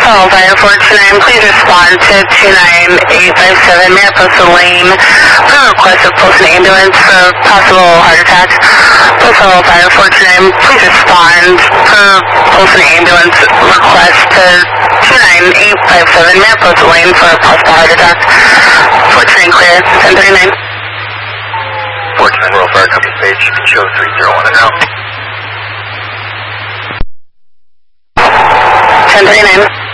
Patrol Fire 429, please respond to 29857 Mariposa Lane for a request of post an ambulance for possible heart attack. Patrol Fire 429, please respond for post an ambulance request to 29857 Mariposa Lane for a possible heart attack. 429 clear, 1039. 429 Rural Fire Company page, show 301 and out. 1039.